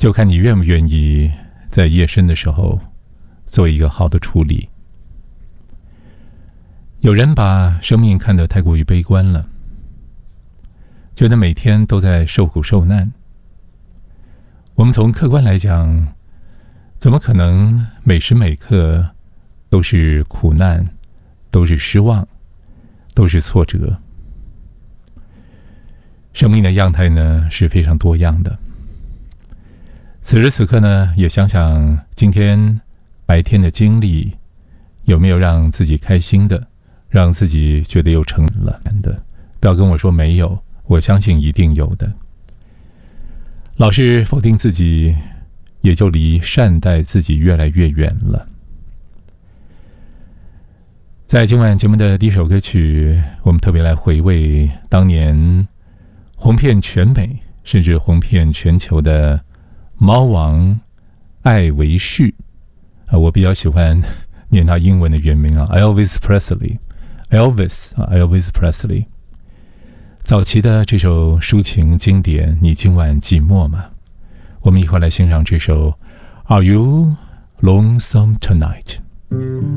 就看你愿不愿意在夜深的时候做一个好的处理。有人把生命看得太过于悲观了，觉得每天都在受苦受难。我们从客观来讲，怎么可能每时每刻都是苦难，都是失望，都是挫折？生命的样态呢，是非常多样的。此时此刻呢，也想想今天白天的经历，有没有让自己开心的，让自己觉得有成了的？不要跟我说没有，我相信一定有的。老是否定自己，也就离善待自己越来越远了。在今晚节目的第一首歌曲，我们特别来回味当年红遍全美甚至红遍全球的猫王艾维士。我比较喜欢念他英文的原名Elvis Presley。早期的这首抒情经典《你今晚寂寞吗》，我们一块来欣赏这首 Are You Lonesome Tonight。